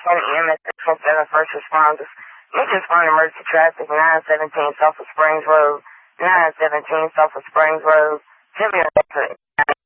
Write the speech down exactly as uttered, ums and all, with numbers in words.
County E M S Central seven first responders. Lincoln Spine Emergency Traffic, nine seventeen Sulphur Springs Road, nine seventeen Sulphur Springs Road. Tell me